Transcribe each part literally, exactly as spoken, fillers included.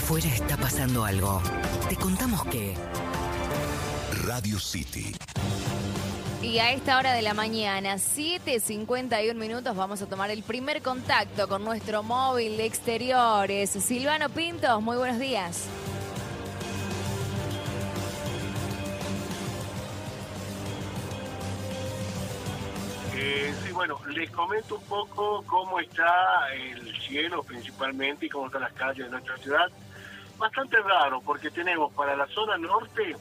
Afuera está pasando algo. Te contamos que... Radio City. Y a esta hora de la mañana, siete cincuenta y uno minutos, vamos a tomar el primer contacto con nuestro móvil de exteriores. Silvano Pintos, muy buenos días. Eh, sí, bueno, les comento un poco cómo está el cielo principalmente y cómo están las calles de nuestra ciudad. Bastante raro porque tenemos para la zona norte,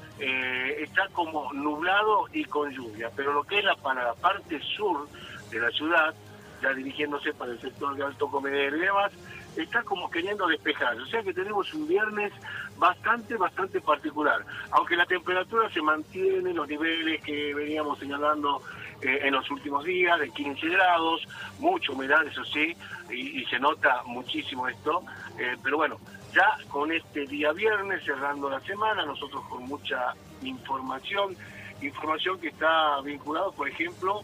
eh, está como nublado y con lluvia, pero lo que es la, para la parte sur de la ciudad, ya dirigiéndose para el sector de Alto Comedero y demás, está como queriendo despejar. O sea que tenemos un viernes bastante, bastante particular. Aunque la temperatura se mantiene en los niveles que veníamos señalando eh, en los últimos días, de quince grados, mucha humedad, eso sí, y, y se nota muchísimo esto. Eh, pero bueno, ya con este día viernes, cerrando la semana, nosotros con mucha información, información que está vinculada, por ejemplo,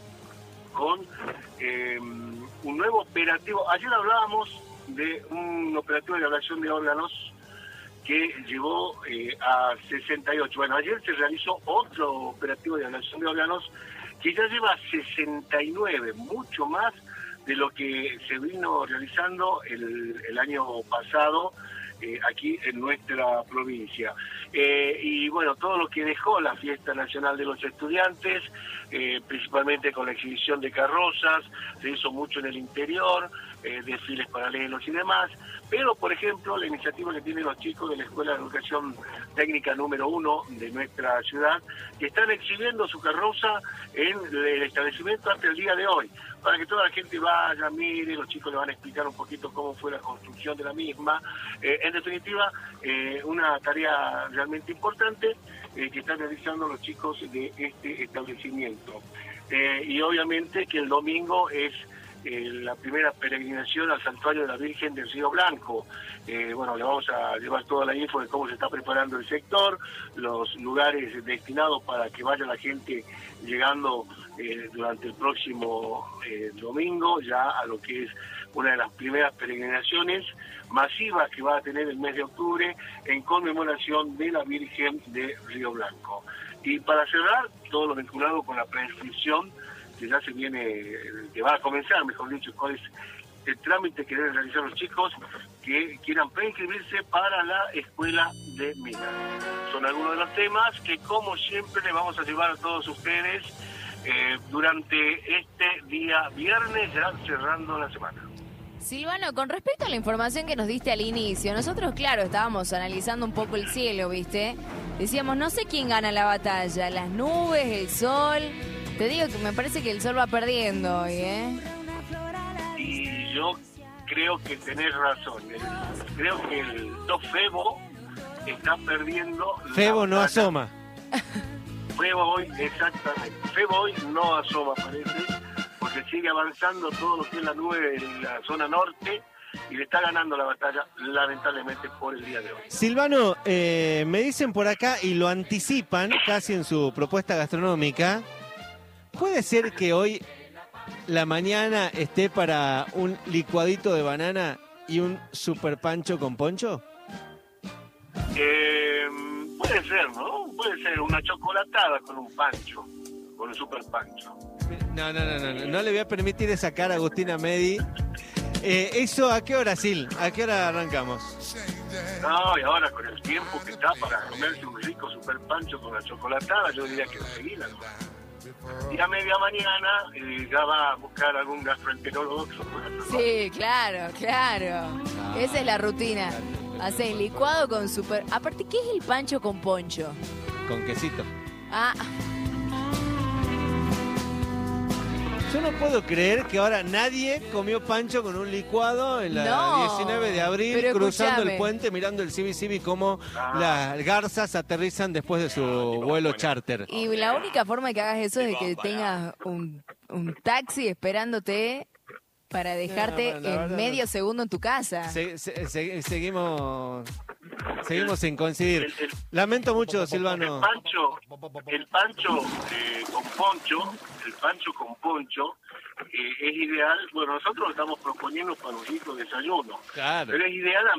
con eh, un nuevo operativo. Ayer hablábamos de un operativo de ablación de órganos que llevó eh, a sesenta y ocho. Bueno, ayer se realizó otro operativo de ablación de órganos que ya lleva sesenta y nueve, mucho más de lo que se vino realizando el, el año pasado eh, aquí en nuestra provincia. Eh, y bueno, todo lo que dejó la Fiesta Nacional de los Estudiantes, eh, principalmente con la exhibición de carrozas, se hizo mucho en el interior, eh, desfiles paralelos y demás, pero por ejemplo la iniciativa que tienen los chicos de la Escuela de Educación Técnica número uno de nuestra ciudad, que están exhibiendo su carroza en el establecimiento hasta el día de hoy, para que toda la gente vaya, mire, los chicos le van a explicar un poquito cómo fue la construcción de la misma. Eh, en definitiva, eh, una tarea realmente importante eh, que están realizando los chicos de este establecimiento. Eh, y obviamente que el domingo es eh, la primera peregrinación al Santuario de la Virgen del Río Blanco. Eh, bueno, le vamos a llevar toda la info de cómo se está preparando el sector, los lugares destinados para que vaya la gente llegando eh, durante el próximo eh, domingo, ya a lo que es una de las primeras peregrinaciones masivas que va a tener el mes de octubre en conmemoración de la Virgen de Río Blanco. Y para cerrar, todo lo vinculado con la preinscripción, que ya se viene, que va a comenzar, mejor dicho, cuál es el trámite que deben realizar los chicos que quieran preinscribirse para la Escuela de Minas. Son algunos de los temas que, como siempre, les vamos a llevar a todos ustedes eh, durante este día viernes, ya cerrando la semana. Silvano, con respecto a la información que nos diste al inicio, nosotros, claro, estábamos analizando un poco el cielo, ¿viste? Decíamos, no sé quién gana la batalla, las nubes, el sol. Te digo que me parece que el sol va perdiendo hoy, ¿eh? Y yo creo que tenés razón. Creo que el dos Febo está perdiendo. Febo no asoma. Febo hoy, exactamente. Febo hoy no asoma, parece, porque sigue avanzando todo lo que es la nube en la zona norte y le está ganando la batalla, lamentablemente, por el día de hoy. Silvano, eh, me dicen por acá, y lo anticipan casi en su propuesta gastronómica, ¿puede ser que hoy la mañana esté para un licuadito de banana y un super pancho con poncho? Eh, puede ser, ¿no? Puede ser una chocolatada con un pancho, con un super pancho. No, no, no, no, no, no le voy a permitir esa cara a Agustina Medi. Eh, ¿Eso a qué hora, Sil? ¿A qué hora arrancamos? No, y ahora con el tiempo que está para comerse un rico super pancho con la chocolatada, yo diría que enseguida, ¿no? Y a media mañana eh, ya va a buscar algún gastroenterólogo. Sí, claro, claro. Ah, Esa es la rutina. Hacés licuado con super... Aparte, ¿qué es el pancho con poncho? Con quesito. Ah, Yo no puedo creer que ahora nadie comió pancho con un licuado en la No, diecinueve de abril, pero cruzando escúchame. el puente, mirando el Civi Civi como Ah. las garzas aterrizan después de su vuelo charter. y la única forma de que hagas eso es de que tengas un, un taxi esperándote para dejarte No, no, la en verdad medio no. segundo en tu casa. Se- se- se- seguimos seguimos sin coincidir. El- el- Lamento mucho, El Silvano. pancho, el pancho eh, con poncho, el pancho con poncho eh, es ideal. Bueno, nosotros lo estamos proponiendo para un rico desayuno, Claro. pero es ideal a